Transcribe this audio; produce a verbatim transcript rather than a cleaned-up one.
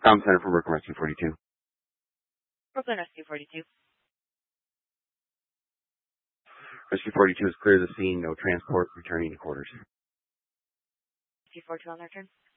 Tom Center for Brooklyn Rescue forty-two. Brooklyn Rescue forty-two. Rescue forty-two is clear of the scene. No transport. Returning to quarters. Rescue forty-two on their turn.